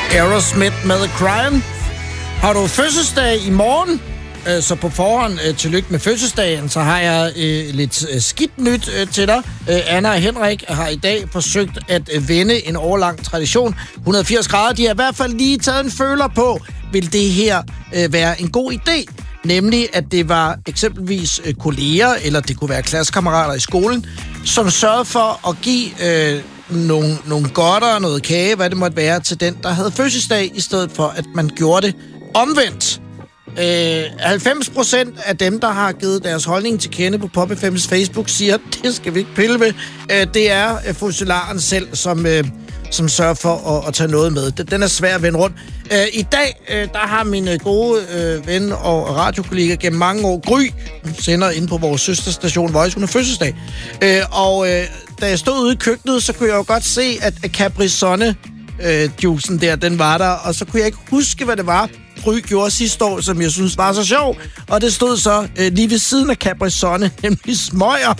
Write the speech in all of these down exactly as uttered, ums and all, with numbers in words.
Aerosmith med Crying. Har du fødselsdag i morgen, øh, så på forhånd øh, tillykke med fødselsdagen, så har jeg øh, lidt øh, skidt nyt øh, til dig. Øh, Anna og Henrik har i dag forsøgt at øh, vende en årlang tradition. et hundrede og firs grader, de har i hvert fald lige taget en føler på, vil det her øh, være en god idé? Nemlig, at det var eksempelvis øh, kolleger, eller det kunne være klassekammerater i skolen, som sørgede for at give øh, nogle, nogle godter, noget kage, hvad det måtte være, til den, der havde fødselsdag, i stedet for, at man gjorde det omvendt. Øh, halvfems procent af dem, der har givet deres holdning til kende på Pop F M's Facebook, siger, at det skal vi ikke pille ved. Øh, det er øh, fødselaren selv, som... Øh, som sørger for at, at tage noget med. Den er svær at vende rundt. Øh, I dag, øh, der har min gode øh, ven og radiokollega gennem mange år, Gry, sender ind på vores søsterstation Voice, hun har fødselsdag. Øh, og øh, da jeg stod ude i køkkenet, så kunne jeg jo godt se, at Capri-Sonne øh, juicen der, den var der, og så kunne jeg ikke huske, hvad det var, Gry gjorde sidste år, som jeg synes var så sjov. Og det stod så øh, lige ved siden af Capri-Sonne, nemlig smøger.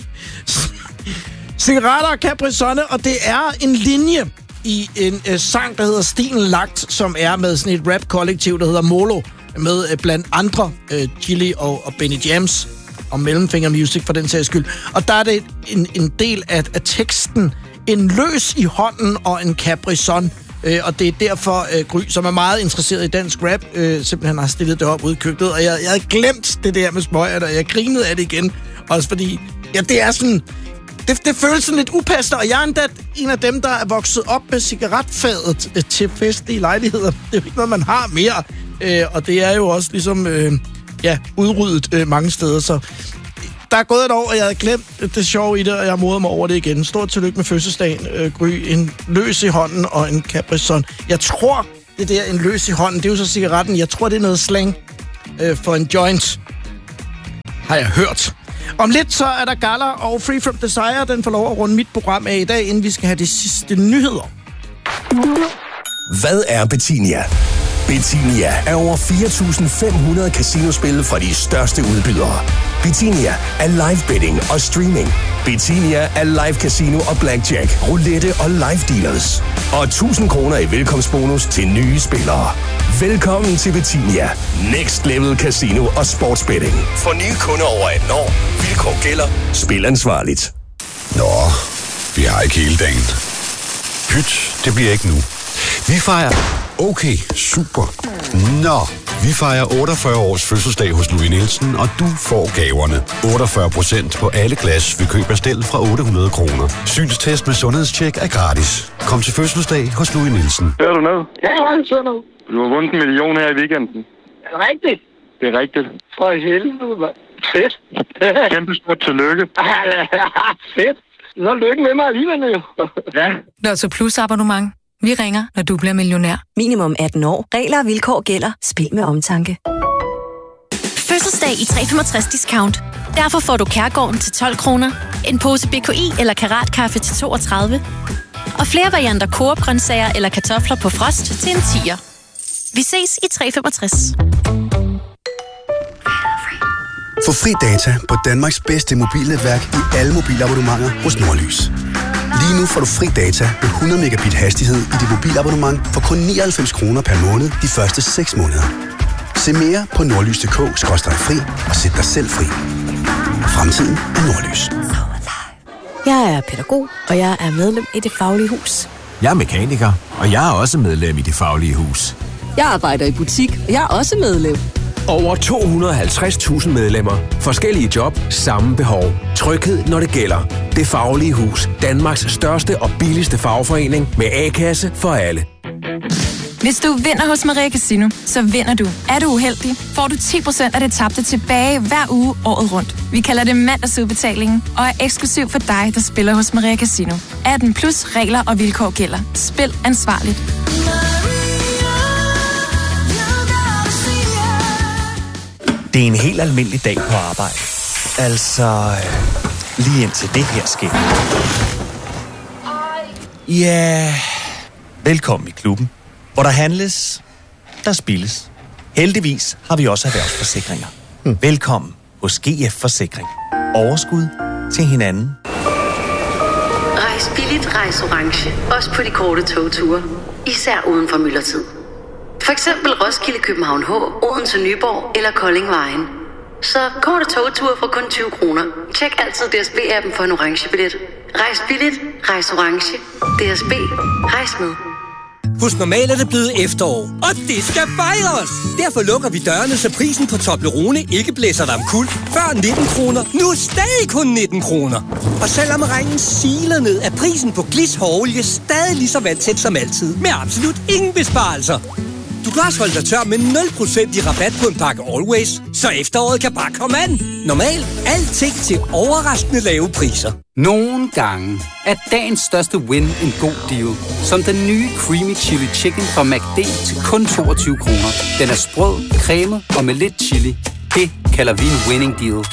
Cigaretter og Capri-Sonne, og det er en linje i en øh, sang, der hedder Stien Lagt, som er med sådan et rap-kollektiv, der hedder Molo, med øh, blandt andre øh, Chili og, og Benny Jams, og Mellemfinger Music for den sags skyld. Og der er det en, en del af, af teksten, en løs i hånden og en Capri-Sonne. Øh, og det er derfor, øh, Gry, som er meget interesseret i dansk rap, øh, simpelthen har stillet det op ude i køkkenet. Og jeg, jeg havde glemt det der med smøger, og jeg grinede af det igen. Også fordi, ja, det er sådan... Det, det føles sådan lidt upassende, og jeg er endda en af dem, der er vokset op med cigaretfadet til festlige lejligheder. Det er jo ikke noget, man har mere, øh, og det er jo også ligesom øh, ja, udryddet øh, mange steder. Så der er gået et år, og jeg havde glemt det sjove i det, og jeg modede mig over det igen. Stort tillykke med fødselsdagen, øh, Gry. En løs i hånden og en Capri-Sonne. Jeg tror, det der en løs i hånden, det er jo så cigaretten. Jeg tror, det er noget slang øh, for en joint, har jeg hørt. Om lidt så er der Galla og Free From Desire. Den får lov at runde mit program af i dag, inden vi skal have de sidste nyheder. Hvad er Betinia? Betinia er over fire tusind fem hundrede casinospil fra de største udbydere. Betinia er live betting og streaming. Betinia er live casino og blackjack, roulette og live dealers. Og tusind kroner i velkomstbonus til nye spillere. Velkommen til Betinia. Next level casino og sportsbetting. For nye kunder over atten år. Vilkår gælder. Spil ansvarligt. Nå, vi har ikke hele dagen. Pyt, det bliver ikke nu. Vi fejrer... Okay, super. Nå, vi fejrer otteogfyrre års fødselsdag hos Louis Nielsen, og du får gaverne. otteogfyrre procent på alle glas ved køb af stel fra otte hundrede kroner. Synstest med sundhedstjek er gratis. Kom til fødselsdag hos Louis Nielsen. Hører du noget? Ja, jeg sidder nu. Du har vundet en million her i weekenden. Er det rigtigt? Det er rigtigt. For helvede, mand. Fedt. Kæmpe stort tillykke. Fedt. Så lykke med mig alligevel, jo. Ja. Lotto Plus abonnement. Vi ringer, når du bliver millionær. Minimum atten år. Regler og vilkår gælder. Spil med omtanke. Fødselsdag i tre komma femogtres discount. Derfor får du Kærgården til tolv kroner, en pose B K I eller Karatkaffe til toogtredive, og flere varianter Coop-grøntsager eller kartofler på frost til en tier. Vi ses i tre komma femogtres. Få fri data på Danmarks bedste mobilnetværk i alle mobilabonnementer hos Nordlys. Lige nu får du fri data med hundrede megabit hastighed i dit mobilabonnement for kun nioghalvfems kroner per måned de første seks måneder. Se mere på nordlys punktum d k skråstreg fri og sæt dig selv fri. Fremtiden er Nordlys. Jeg er pædagog, og jeg er medlem i Det Faglige Hus. Jeg er mekaniker, og jeg er også medlem i Det Faglige Hus. Jeg arbejder i butik, og jeg er også medlem. Over to hundrede og halvtreds tusind medlemmer. Forskellige job, samme behov. Tryghed, når det gælder. Det Faglige Hus. Danmarks største og billigste fagforening med A-kasse for alle. Hvis du vinder hos Maria Casino, så vinder du. Er du uheldig, får du ti procent af det tabte tilbage hver uge året rundt. Vi kalder det mandagsudbetalingen og er eksklusiv for dig, der spiller hos Maria Casino. atten plus regler og vilkår gælder. Spil ansvarligt. Det er en helt almindelig dag på arbejde. Altså, lige indtil det her sker. Ja, yeah. Velkommen i klubben, hvor der handles, der spilles. Heldigvis har vi også erhvervsforsikringer. Hmm. Velkommen hos G F Forsikring. Overskud til hinanden. Rejs billigt, rejs orange. Også på de korte togture. Især uden for myldretid. For eksempel Roskilde, København H, Odense, Nyborg eller Kolding Vejen. Så korte togture for kun tyve kroner. Tjek altid D S B-appen for en orange billet. Rejs billigt, rejs orange. D S B, rejs med. Hos Normal er det blevet efterår, og det skal fejres! Derfor lukker vi dørene, så prisen på Toblerone ikke blæser dig omkuld. Før nitten kroner, nu stadig kun nitten kroner. Og selvom regnen siler ned, er prisen på Glis hårolie stadig lige så vandsæt som altid. Med absolut ingen besparelser. Du kan også holde dig tør med nul procent i rabat på en pakke Always, så efteråret kan bare komme an. Normal, alting til overraskende lave priser. Nogle gange er dagens største win en god deal. Som den nye Creamy Chili Chicken fra McD til kun toogtyve kroner. Den er sprød, cremet og med lidt chili. Det kalder vi en winning deal.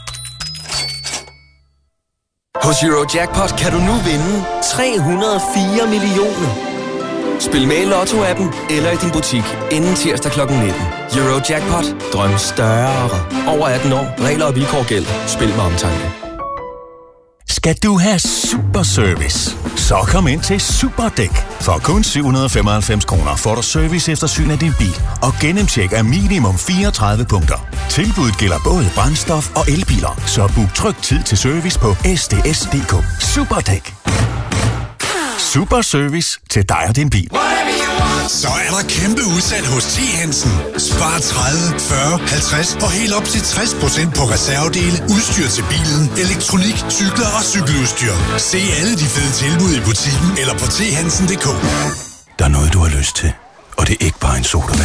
Hos Eurojackpot kan du nu vinde tre hundrede og fire millioner. Spil med i Lotto-appen eller i din butik inden tirsdag klokken nitten. Eurojackpot. Drøm større. Over atten år. Regler og vilkår gælder. Spil med omtanke. Skal du have super service? Så kom ind til Superdæk. For kun syv hundrede og femoghalvfems kroner får du service eftersyn af din bil og gennemtjek af minimum fireogtredive punkter. Tilbuddet gælder både brændstof og elbiler, så book tryg tid til service på S D S punktum D K. Superdæk. Super service til dig og din bil. Så er der kæmpe udsalg hos T. Hansen. Spar tredive, fyrre, halvtreds og helt op til tres procent på reservedele, udstyr til bilen, elektronik, cykler og cykeludstyr. Se alle de fede tilbud i butikken eller på t hansen punktum d k. Der er noget, du har lyst til, og det er ikke bare en sodavand.